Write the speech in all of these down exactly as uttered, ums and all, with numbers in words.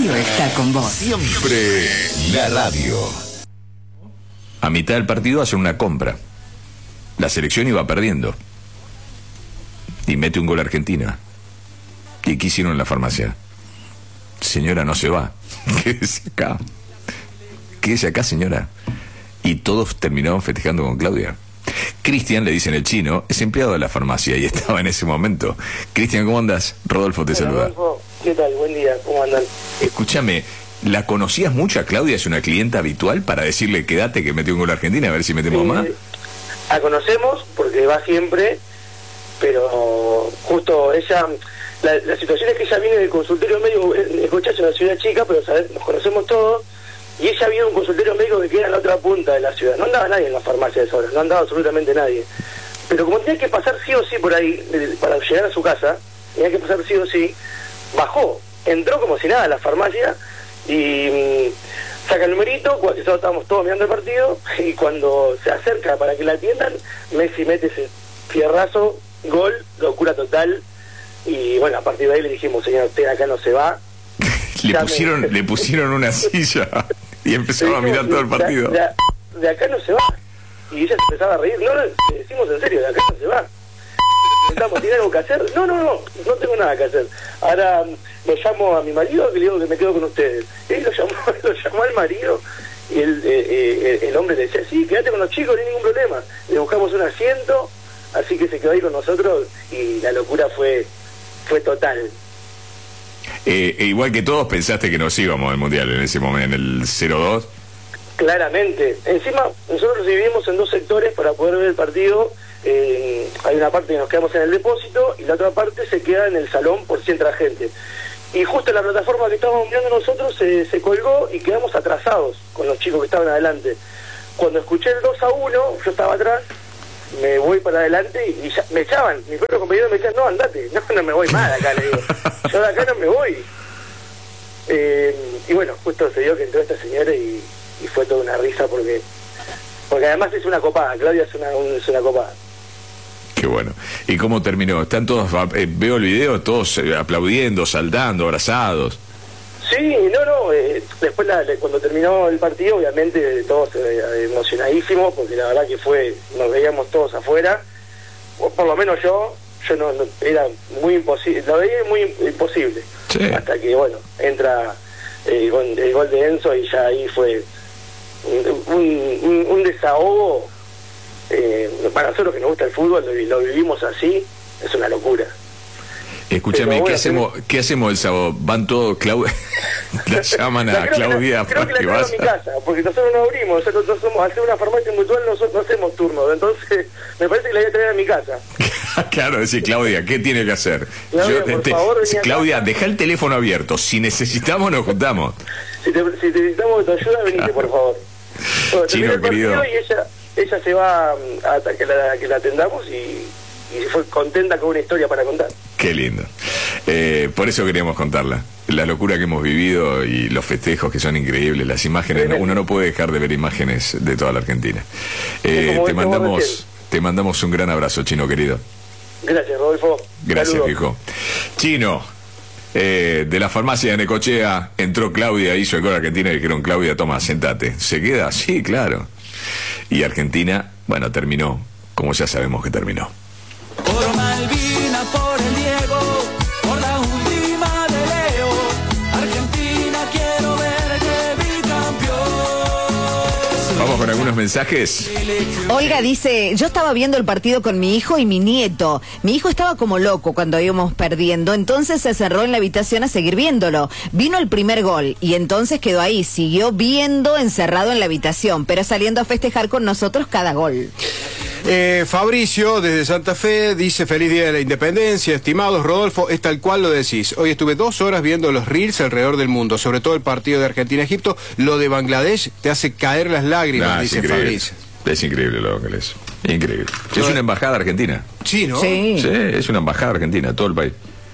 radio está con vos. Siempre la radio. A mitad del partido hacen una compra. La selección iba perdiendo. Y mete un gol Argentina. ¿Y qué hicieron en la farmacia? Señora, no se va. Quédese acá. Quédese acá, señora. Y todos terminaron festejando con Claudia. Cristian, le dicen el chino, es empleado de la farmacia y estaba en ese momento. Cristian, ¿cómo andas? Rodolfo te saluda. Rodolfo, ¿qué tal? Buen día, ¿cómo andan? Escúchame, ¿la conocías mucho a Claudia? ¿Es una clienta habitual para decirle quédate que metió un gol a Argentina a ver si metemos Eh, más? La conocemos porque va siempre, pero justo ella, la, la situación es que ella viene del consultorio médico, escuchás, es una ciudad chica, pero ¿sabes? Nos conocemos todos, y ella viene de un consultorio médico que queda en la otra punta de la ciudad. No andaba nadie en la farmacia de esa hora, no andaba absolutamente nadie. Pero como tenía que pasar sí o sí por ahí, para llegar a su casa, tenía que pasar sí o sí, bajó, entró como si nada a la farmacia y mmm, saca el numerito, cuando estábamos todos mirando el partido, y cuando se acerca para que la atiendan, Messi mete ese fierrazo, gol, locura total, y bueno, a partir de ahí le dijimos, señor, usted acá no se va. Le Ya pusieron, me... le pusieron una silla y empezaron a mirar todo el partido. De, de, de acá no se va. Y ella se empezaba a reír. No, no, le decimos en serio, de acá no se va. Preguntamos, ¿tiene algo que hacer? No, no, no, no tengo nada que hacer. Ahora lo llamo a mi marido, que le digo que me quedo con ustedes. Y lo llamó, lo llamó al marido, y el, eh, eh, el hombre le decía, sí, quédate con los chicos, no hay ningún problema. Le buscamos un asiento, así que se quedó ahí con nosotros, y la locura fue, fue total. Eh, e igual que todos pensaste que nos íbamos al Mundial en ese momento, en el cero dos. Claramente. Encima, nosotros nos dividimos en dos sectores para poder ver el partido. Eh, hay una parte que nos quedamos en el depósito y la otra parte se queda en el salón por si entra gente. Y justo la plataforma que estábamos mirando nosotros se, se colgó y quedamos atrasados con los chicos que estaban adelante. Cuando escuché el dos a uno, yo estaba atrás, me voy para adelante y, y ya, me echaban. Mis propios compañeros me decían, no, andate, no, no me voy más de acá, le digo. Yo de acá no me voy. Eh, y bueno, justo se dio que entró esta señora y, y fue toda una risa porque porque además es una copada, Claudia es una, un, es una copada. Qué bueno. ¿Y cómo terminó? ¿Están todos, eh, veo el video, todos eh, aplaudiendo, saltando, abrazados? Sí, no, no, eh, después la, cuando terminó el partido, obviamente todos eh, emocionadísimos, porque la verdad que fue, nos veíamos todos afuera, o por lo menos yo, yo no, no era muy imposible, lo veía muy imposible, sí. Hasta que bueno, entra el gol, el gol de Enzo y ya ahí fue un, un, un desahogo, eh, para nosotros que nos gusta el fútbol, lo, lo vivimos así, es una locura. Escúchame, bueno, ¿qué hacemos pero... ¿qué hacemos el sábado? ¿Van todos, Clau... la llaman a no, Claudia que la, para creo que, que la vaya? a mi casa, porque nosotros no abrimos, nosotros no somos, al ser una farmacia mutual nosotros no hacemos turnos, entonces me parece que la voy a traer a mi casa. Claro, decir, Claudia, ¿qué tiene que hacer? Claudia, Yo, por te, favor, Claudia, deja el teléfono abierto, si necesitamos nos juntamos. Si te, si te necesitamos tu ayuda, venite, claro. Por favor. Bueno, Chino, el querido. Y ella, ella se va a, a que, la, que la atendamos y, y fue contenta con una historia para contar. Qué lindo. Eh, por eso queríamos contarla. La locura que hemos vivido y los festejos que son increíbles, las imágenes, no, uno no puede dejar de ver imágenes de toda la Argentina. Eh, te mandamos te mandamos un gran abrazo, Chino querido. Gracias, Rodolfo. Gracias, Saludos. hijo. Chino, eh, de la farmacia de Necochea, entró Claudia, hizo el gol a Argentina y dijeron, Claudia, toma, sentate. ¿Se queda? Sí, claro. Y Argentina, bueno, terminó como ya sabemos que terminó. Por Malvina, por el Diego, por la última de Leo, Argentina quiero verte bicampeón. Vamos con algunos mensajes. Olga dice, yo estaba viendo el partido con mi hijo y mi nieto. Mi hijo estaba como loco cuando íbamos perdiendo, entonces se cerró en la habitación a seguir viéndolo. Vino el primer gol y entonces quedó ahí, siguió viendo encerrado en la habitación, pero saliendo a festejar con nosotros cada gol. Eh, Fabricio, desde Santa Fe, dice, feliz día de la independencia, estimados. Rodolfo, es tal cual lo decís. Hoy estuve dos horas viendo los reels alrededor del mundo, sobre todo el partido de Argentina-Egipto. Lo de Bangladesh te hace caer las lágrimas, Nah, dice es Fabricio. Es increíble lo que es. Increíble. Es una embajada argentina. Sí, ¿no? Sí. Sí, es una embajada argentina, todo el país.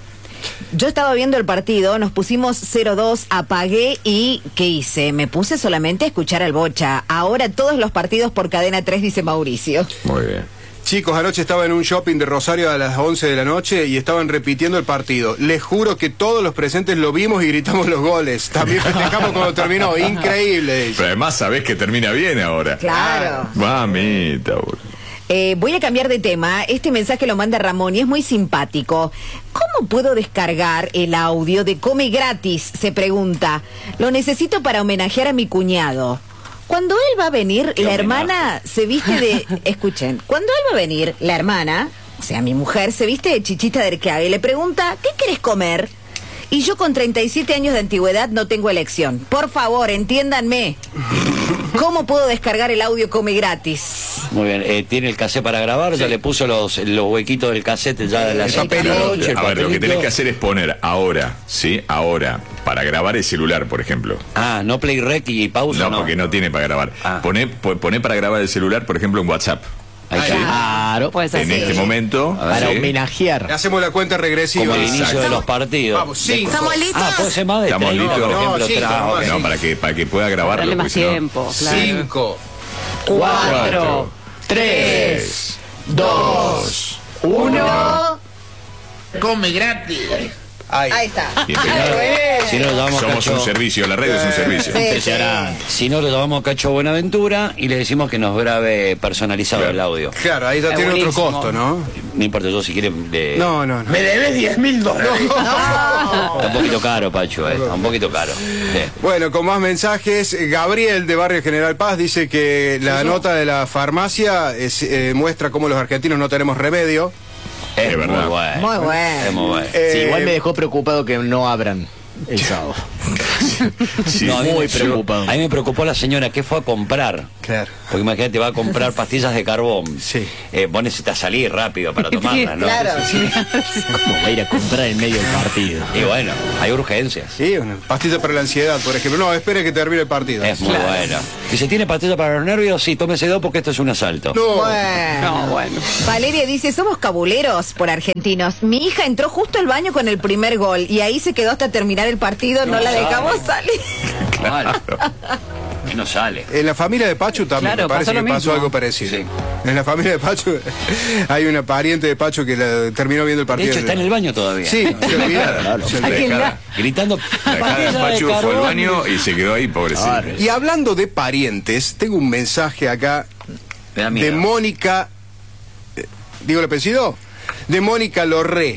Yo estaba viendo el partido, nos pusimos cero dos, apagué y ¿qué hice? Me puse solamente a escuchar al Bocha. Ahora todos los partidos por Cadena tres, dice Mauricio. Muy bien. Chicos, anoche estaba en un shopping de Rosario a las once de la noche y estaban repitiendo el partido. Les juro que todos los presentes lo vimos y gritamos los goles. También festejamos cuando terminó. Increíble. Pero además sabés que termina bien ahora. Claro. Mamita, boludo. Eh, voy a cambiar de tema. Este mensaje lo manda Ramón y es muy simpático. ¿Cómo puedo descargar el audio de Come Gratis? Se pregunta. Lo necesito para homenajear a mi cuñado. Cuando él va a venir, la hermana se viste de... Escuchen, cuando él va a venir, la hermana, o sea, mi mujer, se viste de Chichita de Erqueaga y le pregunta, ¿qué querés comer? Y yo con treinta y siete años de antigüedad no tengo elección. Por favor, entiéndanme. ¿Cómo puedo descargar el audio Come Gratis? Muy bien, eh, tiene el cassette para grabar, sí. Ya le puso los, los huequitos del cassette ya de la noche. A ver, lo que tenés que hacer es poner ahora, ¿sí? Ahora, para grabar el celular, por ejemplo. Ah, no play rec y pausa. No, no, porque no tiene para grabar. Ah. Poné, poné para grabar el celular, por ejemplo, en WhatsApp. Ahí ¿sí? Claro, puede ser. En así. este momento. Para ¿sí? homenajear. Hacemos la cuenta regresiva. Como el inicio Exacto. de los partidos. Vamos, cinco. ¿Estamos listos? Ah, puede ser más de Estamos treinta, listos. por ejemplo, No, cinco, tres. no, Ok. No, para que, para que pueda grabarlo. Darle más porque si no- tiempo, claro. Cinco. Cuatro, tres, dos, uno. Come gratis. Ahí. Ahí está. Bien, Si no lo llamamos Somos Cacho, un servicio, la radio es un servicio. Sí, Impresionante. si no lo llamamos Cacho Buenaventura y le decimos que nos grabe personalizado Claro. el audio. Claro, ahí ya Es tiene otro buenísimo. costo, ¿no? No importa, yo si quieren de... No, no, no. Me debes diez mil dólares. Está un poquito caro, Pacho, eh. Está un poquito caro. Sí. Bueno, con más mensajes, Gabriel de Barrio General Paz dice que la nota de la farmacia es, eh, muestra cómo los argentinos no tenemos remedio. Es, Es muy verdad. bueno. Muy bueno. Es muy bueno. Eh, Sí, igual me dejó preocupado que no abran el sábado. Sí. No, a mí muy me- preocupado. A mí me preocupó la señora que fue a comprar. Claro. Porque imagínate, va a comprar pastillas de carbón. Sí. Eh, vos necesitas salir rápido para tomarlas, ¿no? Claro. ¿Cómo va a ir a comprar en medio del partido? Y bueno, hay urgencias. Sí, una pastilla para la ansiedad, por ejemplo. No, espere que termine el partido. Es muy bueno. Si se tiene pastilla para los nervios, sí, tómese dos porque esto es un asalto. No. Bueno. No, bueno. Valeria dice, somos cabuleros por argentinos. Mi hija entró justo al baño con el primer gol y ahí se quedó hasta terminar el partido, no, la dejamos salir. Claro. Y no sale. En la familia de Pachu también Claro, me parece pasó lo que pasó mismo. algo parecido. Sí. En la familia de Pachu hay una pariente de Pachu que la- terminó viendo el De partido. hecho, está en el baño todavía. Sí, se olvidaron. Claro. Se La olvidaron. dejada, Gritando. la dejada de "Pastilla de Pachu fue al carbón". baño y se quedó ahí, pobrecito. Claro. Y hablando de parientes, tengo un mensaje acá Me da de miedo. Mónica. eh, ¿Digo el apellido? De Mónica Lorré.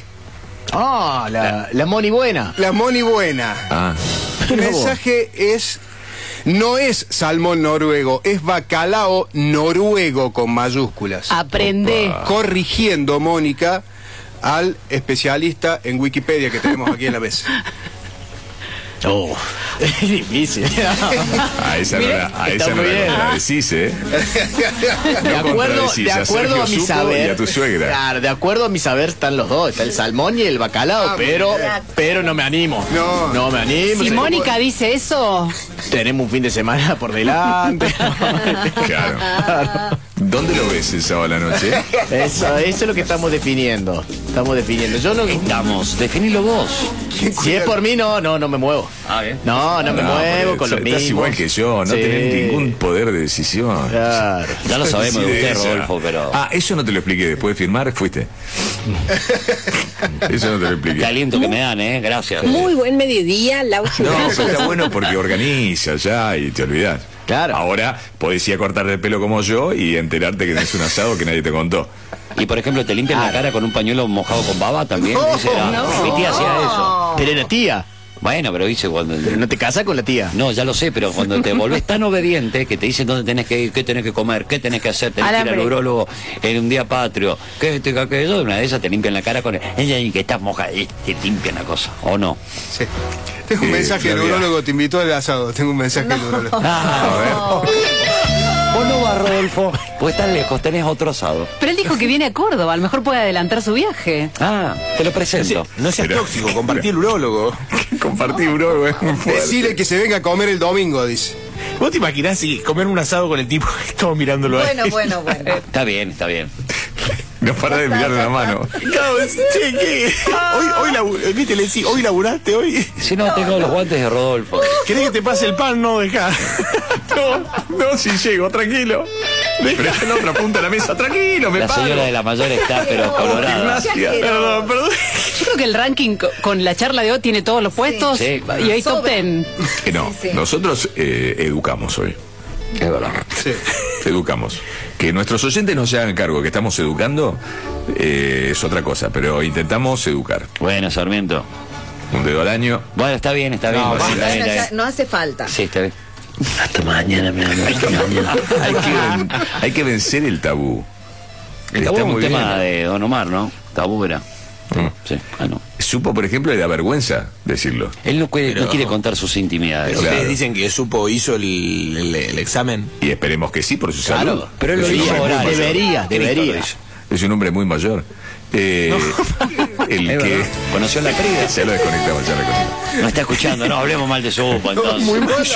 Ah, la, la Moni buena. La Moni buena. Ah, El Mira vos. mensaje es. No es salmón noruego, es bacalao noruego con mayúsculas. Aprende. Corrigiendo, Mónica, al especialista en Wikipedia que tenemos aquí en la mesa. Oh, es difícil. a esa no la, a está esa no muy la, bien. la decís, ¿eh? De No acuerdo, contradecís de a acuerdo Sergio a mi Supo saber. y a tu suegra. Claro, de acuerdo a mi saber están los dos. Está el salmón y el bacalao, Ah, pero, muy bien. pero no me animo. No. No me animo. Si Sí, Mónica dice eso, tenemos un fin de semana por delante. Claro. ¿Dónde lo ves el sábado a la noche? Eso, eso es lo que estamos definiendo. Estamos definiendo. Yo no. Estamos, definilo vos. Si es por mí, no, no, no me muevo. Ah, bien. No, no me No, muevo porque con lo mismo. Estás igual que yo, no Sí. tenés ningún poder de decisión. Claro. Ya lo sabemos de usted, esa. Rodolfo, pero. Ah, eso no te lo expliqué. Después de firmar, fuiste. Eso no te lo Qué expliqué. aliento que me dan, ¿eh? Gracias. Muy buen mediodía, Laura. No, pero está bueno porque organiza ya y te olvidás. Claro. Ahora podés ir a cortarte el pelo como yo y enterarte que tenés un asado que nadie te contó. Y por ejemplo, te limpian la cara con un pañuelo mojado con baba también. No, Dice, ah, no. mi tía hacía eso. Pero era tía. Bueno, pero dice cuando. Pero no te casas con la tía. No, ya lo sé, pero cuando te volvés tan obediente que te dicen dónde tenés que ir, qué tenés que comer, qué tenés que hacer, tenés que ir al Alambre. urólogo en un día patrio, qué te que aquello, una de esas te limpian la cara con ella y que estás mojada y te limpian la cosa, ¿o no? Sí. Tengo un Eh, mensaje del Flavia. urólogo, te invitó al asado. Tengo un mensaje del urólogo. Ah, vos no vas, Rodolfo, pues estás lejos, tenés otro asado. pero él dijo que viene a Córdoba, a lo mejor puede adelantar su viaje. Ah, te lo presento. No seas Pero- tóxico, compartí el urólogo. Compartí, bro, es muy fuerte. Decirle que se venga a comer el domingo, dice. ¿Vos te imaginás si comer un asado con el tipo que estamos mirándolo ahí? Bueno, bueno, bueno. Está bien, está bien. No para de mirar la mano. Claro, che, ¿qué? Hoy, hoy, labu- ¿viste? Le decís, ¿hoy laburaste hoy? Si no, tengo los guantes de Rodolfo. ¿Querés que te pase el pan? No, dejá. No, no, si llego, tranquilo. Pero en la otra punta de la mesa, tranquilo, me La paro. señora de la mayor está, pero colorada. Gimnasia, perdón, perdón. Yo creo que el ranking co- con la charla de hoy tiene todos los puestos Sí. y hay top Sobra. ten. Que no, Sí, sí. nosotros eh, educamos hoy. Es verdad. Sí. Educamos. Que nuestros oyentes no se hagan cargo que estamos educando eh, es otra cosa, pero intentamos educar. Bueno, Sarmiento. Un dedo al año. Bueno, está bien, está bien. No, José, basta. está bien, Bueno, está ya bien. no hace falta. Sí, está bien. Hasta mañana, mi amor. Hay que, hay que, hay que vencer el tabú. El Está tabú es un muy tema bien. de Don Omar, ¿no? Tabú era. Mm. Sí, ah, no. Supo, por ejemplo, le da vergüenza decirlo. Él no, puede- no Pero- quiere contar sus intimidades. Pero- Ustedes Claro. dicen que supo, hizo el, el- el examen. Y esperemos que sí por su Claro, salud. pero él lo Es un hizo hombre muy oral. mayor. Debería, debería. Es un hombre muy mayor. Eh, el Es que. verdad. Conoció a la Prida. Ya lo desconectamos, ya lo desconectamos. No está escuchando, no hablemos mal de Supo entonces.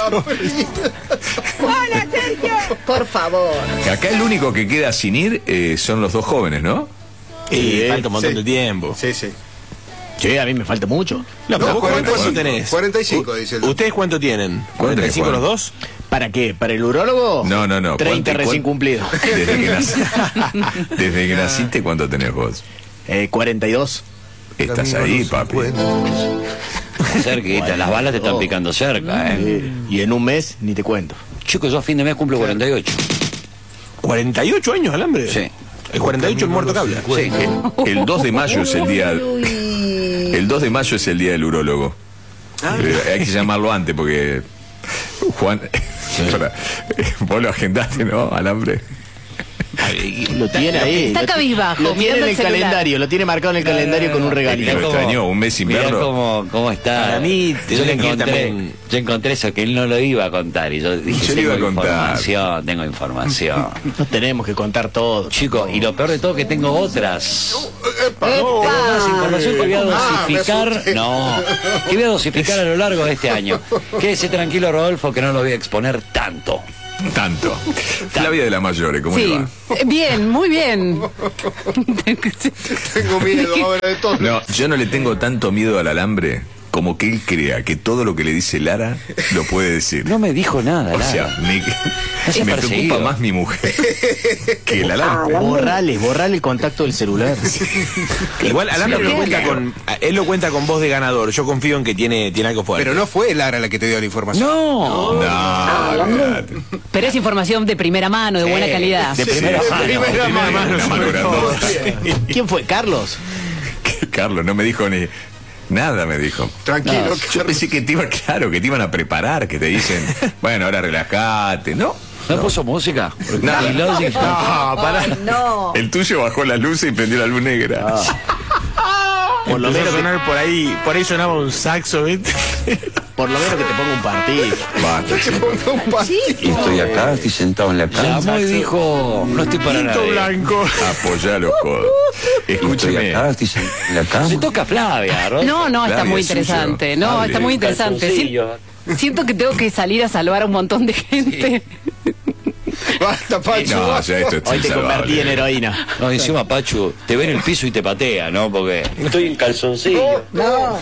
Por favor. Acá el único que queda sin ir eh, son los dos jóvenes, ¿no? Y Sí, falta un montón sí. de tiempo. Sí, sí. Che, a mí me falta mucho. No, pero No, vos cuarenta y cuánto cinco. tenés. cuarenta y cinco, U- dice el- ¿Ustedes cuánto tienen? ¿cuarenta y cinco los dos? ¿Para qué? ¿Para el urólogo? No, no, no. treinta ¿Cuánto- recién cuánto- cumplido. Desde que, nac- Desde que naciste, ¿cuánto tenés vos? Eh, cuarenta y dos. Estás ahí, papi. Cerquita, las balas te están picando cerca, ¿eh? Eh, y en un mes ni te cuento. Chicos, yo a fin de mes cumplo cuarenta y ocho. ¿cuarenta y ocho años, Alambre? Sí. El cuarenta y ocho el muerto que habla. Sí. El, el dos de mayo es el día. El dos de mayo es el día del urólogo. Eh, hay que llamarlo antes porque. Juan. Para, eh, vos lo agendaste, ¿no? Alambre. Lo tiene ahí. Está Lo ti- cabizbajo, Lo tiene mirando en el el celular. calendario, lo tiene marcado en el calendario con un Y regalito. lo extrañó, un mes sin Mirá verlo. cómo, cómo está. Para mí, yo, le tendrían que ir encontré, también- yo encontré eso que él no lo iba a contar. Y yo dije, Yo le iba tengo a contar. información, tengo información. No tenemos que contar todo. Chicos, y lo peor de todo que tengo otras. Tengo más información que voy a Ah, me dosificar. asusté. No, que voy a dosificar a lo largo de este año. Quédese tranquilo, Rodolfo, que no lo voy a exponer tanto. Tanto. Flavia de la Mayore, ¿cómo le Sí, va? Eh, bien, muy bien. Tengo miedo ahora de todo. No, yo no le tengo tanto miedo al alambre como que él crea que todo lo que le dice Lara lo puede decir. No me dijo nada, O Lara. sea, me, Has me perseguido. preocupa más mi mujer que el alambre. Borrale, borrale el contacto del celular. Igual Alambre Sí, lo bien. cuenta con. Él lo cuenta con voz de ganador. Yo confío en que tiene, tiene algo fuerte. Pero no fue Lara la que te dio la información. No. No, olvídate. Pero es información de primera mano, de buena calidad. De primera de mano. primera mano. Una mano grandota. ¿Quién fue? ¿Carlos? Que Carlos no me dijo ni nada, me dijo. Tranquilo, Yo pensé que te iba, claro, que te iban a preparar, que te dicen, bueno, ahora relajate, ¿no? ¿No puso música? Porque No. y Logic- No, pará. Ay, no. El tuyo bajó las luces y prendió la luz negra. Por lo menos sonar por ahí, por ahí sonaba un saxo, ¿viste? Por lo menos que te ponga un partido. Basta, chico. Chico. Estoy acá, estoy sentado en la cama. Llamó y dijo, no estoy para nada. blanco. Apoyá los codos. Escúcheme. estoy sentado en la cama. Se toca Flavia, Rodolfo. No, no, está Flavia, muy es suyo. interesante. No, Hable. está muy interesante. Si- Siento que tengo que salir a salvar a un montón de gente. Basta, Pacho. No, ya esto es Hoy te insalvable. convertí en heroína. No, encima Pachu, te ve en el piso y te patea, ¿no? Porque estoy en calzoncillo. No.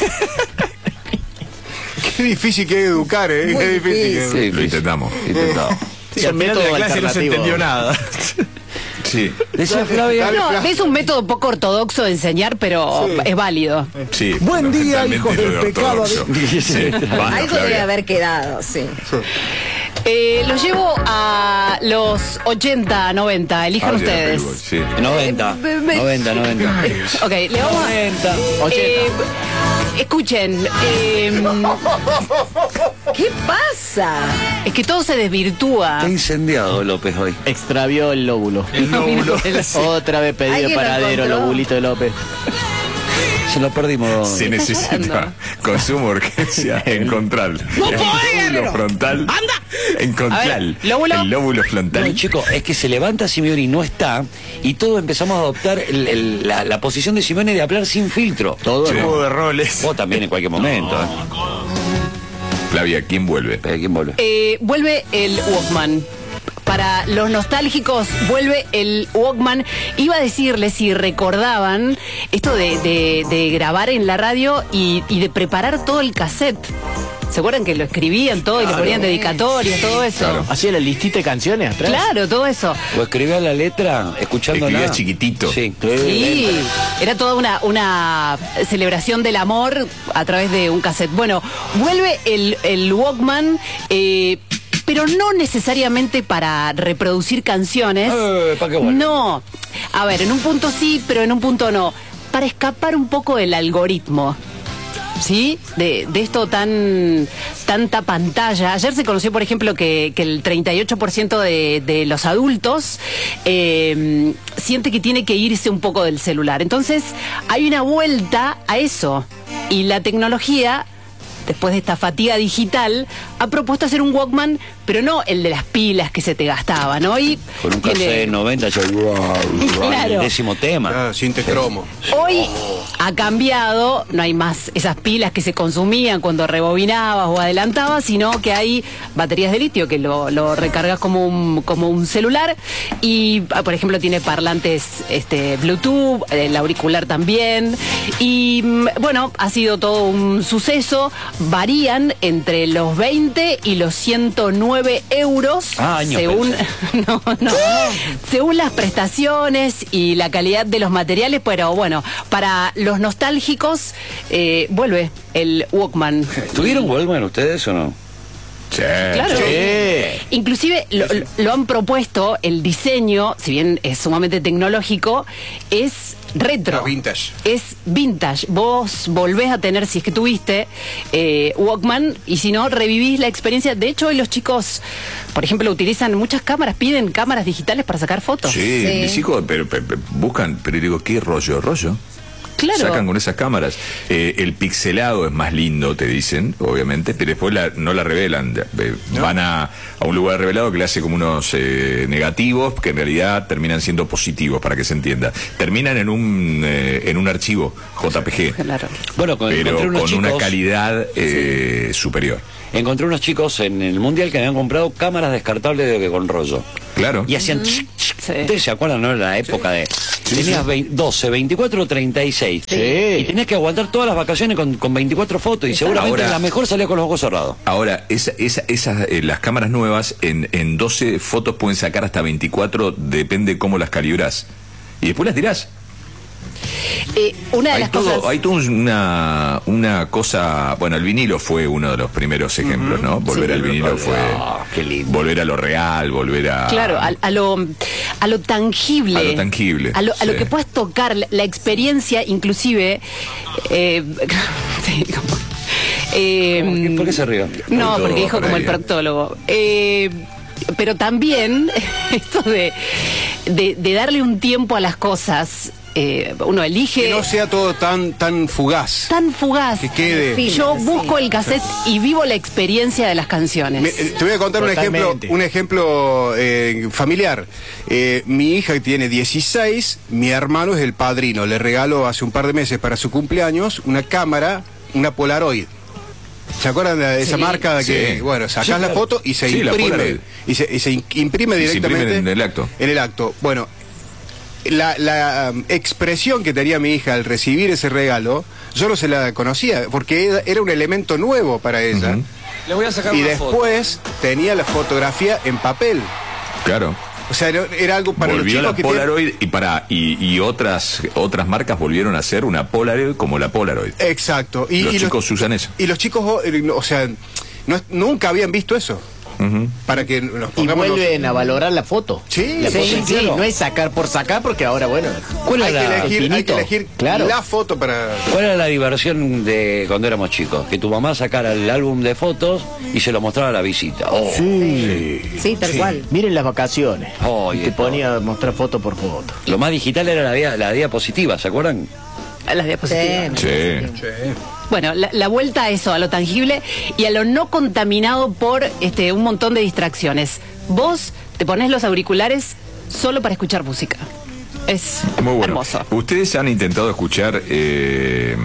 Qué difícil que hay que educar, ¿eh? Muy Qué difícil. que- Lo Sí, sí. intentamos. Intentado. Sí, al final de la clase no se entendió nada. Sí, Decía Flavia. Dale, No, Flavia. es un método poco ortodoxo de enseñar, pero es válido. sí. Buen día, fundamentalmente hijos del lo de pecado. ortodoxo. Sí, basta, Algo debe Flavia. haber quedado, sí. Eh, los llevo a los ochenta, noventa. Elijan Hable de ustedes. Playboy, sí. noventa. Eh, me- noventa, noventa. Ok, le vamos a... noventa. Eh, escuchen, eh, ¿Qué pasa? es que todo se desvirtúa. Está incendiado López hoy. Extravió el lóbulo. El lóbulo. Otra vez pedido ¿Alguien lo paradero, encontró? lobulito de López. Se lo perdimos. Se necesita con suma urgencia encontrar el lóbulo frontal. ¡Anda! Encontrar A ver, lóbulo. el lóbulo No, frontal. chicos, es que se levanta Simeone y no está, y todos empezamos a adoptar el- el- la, la posición de Simeone de hablar sin filtro. Todo Sí. el Juego de roles. Vos también en cualquier momento. ¿eh? Flavia, ¿quién vuelve? Pero ¿quién vuelve? Eh, vuelve el Walkman. para los nostálgicos vuelve el Walkman. Iba a decirles si recordaban esto de, de, de grabar en la radio y, y de preparar todo el cassette. ¿Se acuerdan que lo escribían todo y le ponían dedicatorias, todo eso? Claro. Hacía la listita de canciones atrás. Claro, todo eso. O escribía la letra escuchando Escribía nada. chiquitito. Sí. Sí, era toda una, una celebración del amor a través de un cassette. Bueno, vuelve el, el Walkman, eh, pero no necesariamente para reproducir canciones. Eh, ¿para qué vuelve? No. A ver, en un punto sí, pero en un punto no. Para escapar un poco del algoritmo. ¿Sí? De, de esto tan tanta pantalla. Ayer se conoció, por ejemplo, que, que el treinta y ocho por ciento de, de los adultos eh, siente que tiene que irse un poco del celular. Entonces, hay una vuelta a eso. Y la tecnología, después de esta fatiga digital, ha propuesto hacer un Walkman, pero no el de las pilas que se te gastaban, ¿no? Y Con un tiene- cassette noventa, yo, Claro. el décimo tema. Ah, Sintecromo. Hoy ha cambiado, no hay más esas pilas que se consumían cuando rebobinabas o adelantabas, sino que hay baterías de litio que lo, lo recargas como un, como un celular y, ah, por ejemplo, tiene parlantes este, Bluetooth, el auricular también. Y, mm, bueno, ha sido todo un suceso. Varían entre los veinte y los ciento nueve euros Ah, años, según, pensé. no, no, según las prestaciones y la calidad de los materiales, pero bueno, para los nostálgicos eh, vuelve el Walkman. ¿Tuvieron Walkman ustedes o no? Sí. Claro. Inclusive lo, lo han propuesto, el diseño, si bien es sumamente tecnológico, es retro. Ah, vintage. Es vintage. Vos volvés a tener, si es que tuviste, eh, Walkman, y si no, revivís la experiencia. De hecho, hoy los chicos, por ejemplo, utilizan muchas cámaras, piden cámaras digitales para sacar fotos. Sí, Sí. mis hijos pero, pero, pero buscan, pero digo, ¿qué rollo? ¿Rollo? Claro. Sacan con esas cámaras. Eh, el pixelado es más lindo, te dicen, obviamente, pero después la- no la revelan. Eh, Van a, a un lugar revelado que le hace como unos eh, negativos que en realidad terminan siendo positivos, para que se entienda. Terminan en un eh, en un archivo J P G, Claro. Bueno, con, pero encontré unos con chicos, una calidad eh, superior. encontré unos chicos en el Mundial que habían comprado cámaras descartables de que con rollo. Claro. Y hacían... Sí. ¿Ustedes se acuerdan, no? En la época de... Tenías veinte, doce, veinticuatro, treinta y seis. Sí. Y tenías que aguantar todas las vacaciones con, con veinticuatro fotos. Y seguramente Ahora- la mejor salía con los ojos cerrados. Ahora, esa, esa, esas, eh, las cámaras nuevas en, en doce fotos pueden sacar hasta veinticuatro, depende cómo las calibras. Y después las tirás. Eh, una de Hay las todo, cosas... hay todo una, una cosa, bueno, el vinilo fue uno de los primeros ejemplos, ¿no? Volver Sí. al vinilo fue Ah, qué lindo. volver a lo real, volver a... Claro, a, a lo a lo tangible. A lo tangible, A lo, a lo sí. que puedas tocar, la, la experiencia, inclusive. Eh, sí, como- eh, ¿Por qué- por qué se rió? No, Todo porque dijo por como ahí, el ¿eh? proctólogo. Eh, pero también esto de, de, de darle un tiempo a las cosas. Eh, uno elige. Que no sea todo tan, tan fugaz. Tan fugaz. Que quede. Y yo busco el cassette y vivo la experiencia de las canciones. Me- eh, te voy a contar un ejemplo, Totalmente. un ejemplo eh, familiar. Eh, mi hija que tiene dieciséis, mi hermano es el padrino. Le regaló hace un par de meses para su cumpleaños una cámara, una Polaroid. ¿Se acuerdan de esa Sí. marca de que, Sí. bueno, sacás Sí, la claro. foto y se Sí, la imprime? Polaroid. Y se, y se in- imprime Y se imprime directamente en el acto. En el acto. Bueno, la, la, um, expresión que tenía mi hija al recibir ese regalo, yo no se la conocía, porque era, era un elemento nuevo para ella. Ujú. Le voy a sacar Y después tenía la fotografía en papel. Claro. O sea, era, era algo para Volvió los la chicos que tienen- Polaroid y para y, y otras otras marcas volvieron a hacer una Polaroid como la Polaroid. Exacto. Y, Los y chicos usan eso. Y los chicos, oh, eh, o sea, no- nunca habían visto eso. Ujú. Para que nos Y pongamos... vuelven a valorar la foto. Sí, La sí, potencia, claro. no es sacar por sacar, porque ahora, bueno. ¿Cuál hay, era que la- elegir, hay que finito. elegir Claro. la foto para... ¿Cuál era la diversión de cuando éramos chicos? Que tu mamá sacara el álbum de fotos y se lo mostrara a la visita. Oh. Sí. Sí, tal cual. Miren las vacaciones. Oh, y y te esto. ponía a mostrar foto por foto. Lo más digital era la, dia- la diapositiva, ¿se acuerdan? A las diapositivas. Sí. Bueno, la, la vuelta a eso, a lo tangible y a lo no contaminado por este un montón de distracciones. Vos te pones los auriculares solo para escuchar música. Es Muy bueno. hermoso. Ustedes han intentado escuchar eh,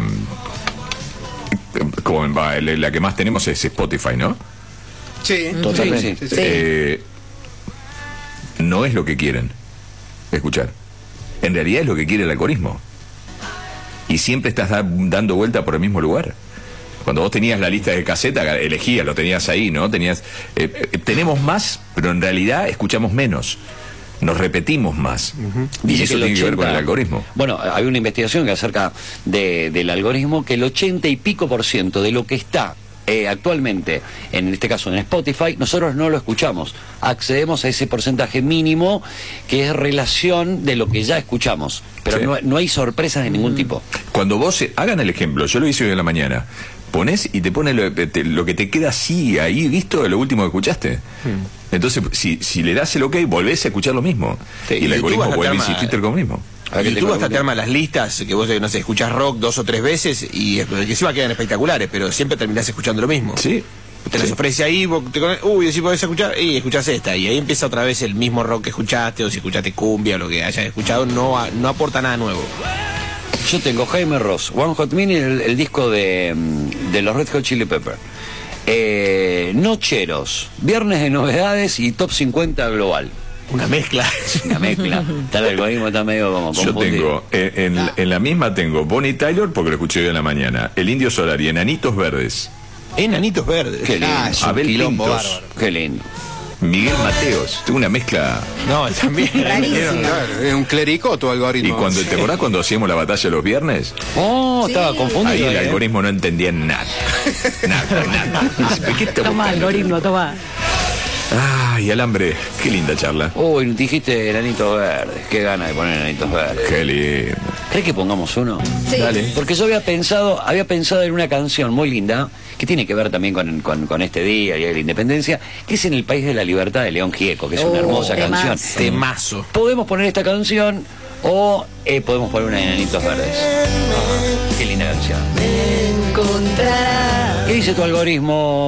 como, va, la la que más tenemos es Spotify, ¿no? Sí, Totalmente. sí, sí, sí. Eh, no es lo que quieren escuchar. En realidad es lo que quiere el algoritmo. Y siempre estás da- dando vuelta por el mismo lugar. Cuando vos tenías la lista de caseta, elegías, lo tenías ahí, ¿no? Tenías, eh, eh, tenemos más, pero en realidad escuchamos menos. Nos repetimos más. Uh-huh. Y Dice eso que el tiene que ver con el ochenta algoritmo. Bueno, hay una investigación que acerca de, del algoritmo que el ochenta y pico por ciento de lo que está eh, actualmente, en este caso en Spotify, nosotros no lo escuchamos. Accedemos a ese porcentaje mínimo que es relación de lo que ya escuchamos. Pero Sí. no, no hay sorpresas de ningún tipo. Cuando vos, eh, hagan el ejemplo, yo lo hice hoy en la mañana, pones y te pone lo, te- lo que te queda así, ahí, visto, lo último que escuchaste. Hmm. Entonces, si, si le das el ok, volvés a escuchar lo mismo. Sí, y el y algoritmo YouTube vuelve a hasta te insistir con lo mismo. YouTube hasta te arma las listas, que vos, no sé, escuchás rock dos o tres veces y eh, que encima quedan espectaculares, pero siempre terminás escuchando lo mismo. Sí. Te las Sí. ofrece ahí, vos te con- uy, decís podés escuchar, y escuchás esta, y ahí empieza otra vez el mismo rock que escuchaste, o si escuchaste cumbia o lo que hayas escuchado, no, a- no aporta nada nuevo. Yo tengo Jaime Ross, One Hot Minute, el, el disco de, mm, de los Red Hot Chili Peppers. Eh, Nocheros, Viernes de Novedades y Top cincuenta Global. Una mezcla. Una mezcla. Está el algoritmo, está medio como Yo confundido. tengo, eh, en, en la misma tengo Bonnie Tyler, porque lo escuché hoy en la mañana, El Indio Solar y Enanitos Verdes. Enanitos verdes. Qué lindo. Ah, es un Abel quilombo Pintos. bárbaro. Qué lindo. Miguel Mateos. Tengo una mezcla. No, también. Rarísimo. Claro, es un clericoto algoritmo. Y cuando, ¿te acordás cuando hacíamos la batalla los viernes? Oh, Sí. estaba confundido. Ahí el eh. algoritmo no entendía nada. Nada, nada. Dice, ¿qué está Toma, buscando? algoritmo, toma. Ay, alambre. Qué linda charla. Uy, dijiste enanitos verdes. Qué gana de poner enanitos verdes. Qué lindo. ¿Crees que pongamos uno? Sí. Dale. Porque yo había pensado, había pensado en una canción muy linda que tiene que ver también con, con, con este día, Día de la Independencia, que es En el País de la Libertad de León Gieco, que es una Oh, hermosa temazo. canción. Temazo. Podemos poner esta canción o eh, podemos poner una de Enanitos Verdes. Ah, qué linda canción. Encontrarás. ¿Qué dice tu algoritmo?